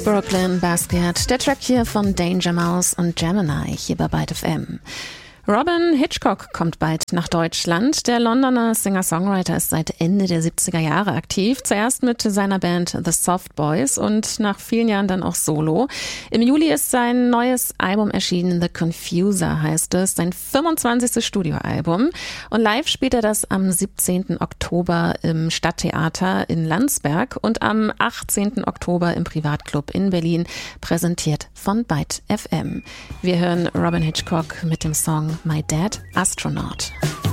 Brooklyn Basket, der Track hier von Danger Mouse und Gemini hier bei Byte FM. Robin Hitchcock kommt bald nach Deutschland. Der Londoner Singer-Songwriter ist seit Ende der 70er Jahre aktiv. Zuerst mit seiner Band The Soft Boys und nach vielen Jahren dann auch solo. Im Juli ist sein neues Album erschienen, The Confuser heißt es, sein 25. Studioalbum. Und live spielt er das am 17. Oktober im Stadttheater in Landsberg und am 18. Oktober im Privatclub in Berlin, präsentiert von Byte FM. Wir hören Robin Hitchcock mit dem Song My Dad Astronaut.